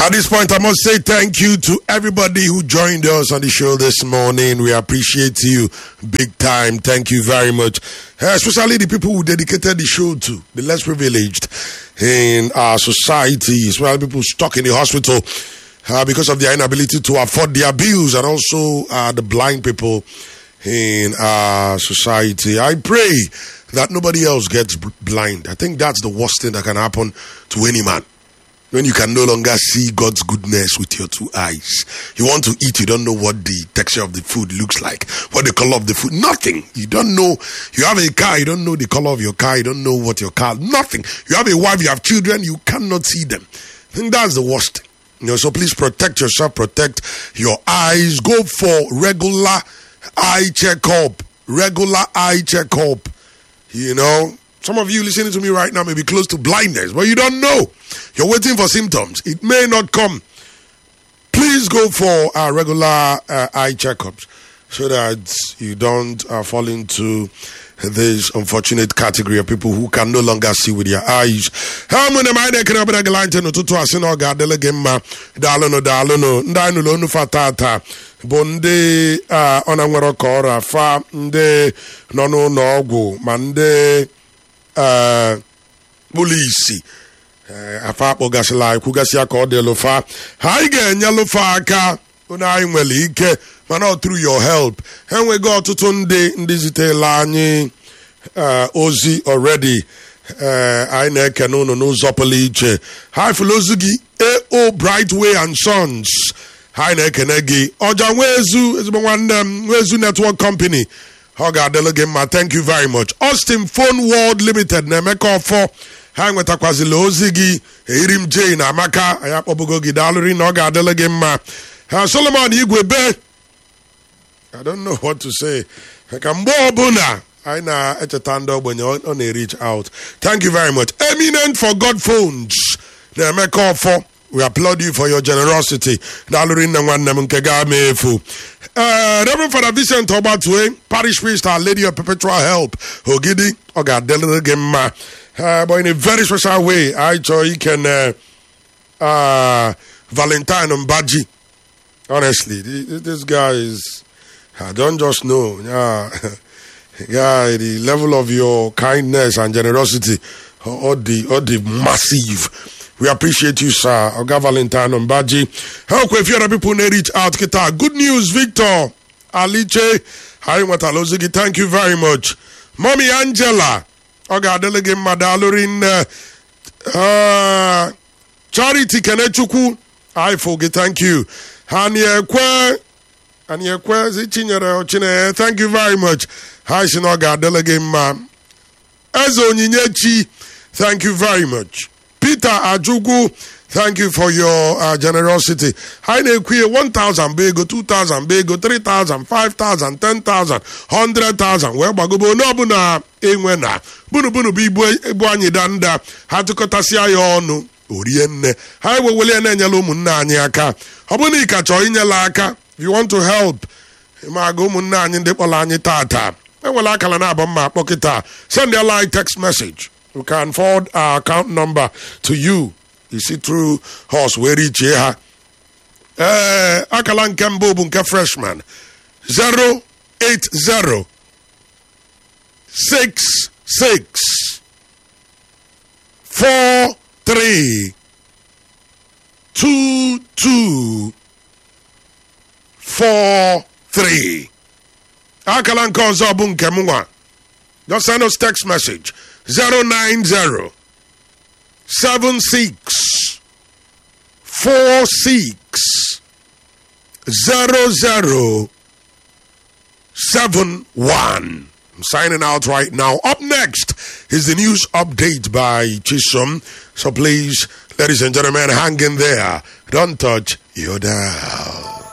At this point, I must say thank you to everybody who joined us on the show this morning. We appreciate you big time. Thank you very much. Especially the people who dedicated the show to, the less privileged in our society, especially people stuck in the hospital because of their inability to afford their bills, and also the blind people in our society. I pray that nobody else gets blind. I think that's the worst thing that can happen to any man. When you can no longer see God's goodness with your two eyes. You want to eat, you don't know what the texture of the food looks like, what the color of the food, nothing. You don't know. You have a car, you don't know the color of your car, you don't know what your car, nothing. You have a wife, you have children, you cannot see them. I think that's the worst thing. So please protect yourself, protect your eyes. Go for regular eye checkup. Regular eye checkup. Some of you listening to me right now may be close to blindness, but you don't know. You're waiting for symptoms. It may not come. Please go for regular eye checkups so that you don't fall into this unfortunate category of people who can no longer see with their eyes. Bonde ona nwere ka ọrụ afa ndị nọ n'ụlọ ọgwụ ma ndị polisi afa akpọgasịla ikwugasị aka ọ dị lụfa ha anyị ga-enyelụ fa aka onye anyị nwere ike mana through your help ha enweghị ọtụtụ ndị zitela anyị ozi already anyị na-ekene unu n'ụzọ pụrụ iche ha ifụlụ ozi gị AO Brightway and Sons ha na-ekene gị ọja nwezu ezigbo nwanne m nwezu network company ha ga-adịlụ gị mma. Thank you very much. Austin Phone World Limited na-emeka ọfọ ha nwetakwazila ozi gị Erim J na Amaka anyị akpọbụgo gị daalụrị na ọ ga-adịlụ gị mma. ha Solomon Igwebe, I don't know what to say. Ka mgbe ọbụla anyị na-echeta ndị ogbenye ọ na-reach out. Thank you very much. Eminent for God Phones na-emeka ọfọ, we applaud you for your generosity. Reverend Father Vincent Obatue, Parish Priest, Our Lady of Perpetual Help, Ogidi, Ogadelegema. But in a very special way, I can Valentine Mbaji. Honestly, this guy is, I don't just know. The level of your kindness and generosity, or the massive. We appreciate you, sir. Oga Valentine Mbaji. Help if you other people need reach out. Good news, Victor Aliche. Thank you very much. Mommy Angela. Oga Adelege Madalorin. Charity Kenechuku. I forget. Thank you. Haniekwe Zichinyere Ochine. Thank you very much. Hi, Shinoga Adelege Ma. Ezo Ninyechi. Thank you very much. Peter Ajugu, thank you for your generosity. Haine Kwe 1,000 bego, 2,000 bego, 3,000, 5,000, 10,000, 100,000. Well, bagobo no buna enwena. Bunu bibu anyi danda. Hatukotasi ayo onu. Orienne. Hai wele nyalo munna anyi aka. Habuni ikacho inyala aka. If you want to help, mago munna anyi depola anyi tata. Wala kala na abamma pokita. Send a live text message. We can forward our account number to you. You see through horse where reach here. Akalan Kambo Bunka Freshman 080 66 43 22 43. Akalan Kozo Bunka Mwa. Just send us text message 090 76 46 00 71. I'm signing out right now. Up next is the news update by Chisholm. So please, ladies and gentlemen, hang in there. Don't touch your dial.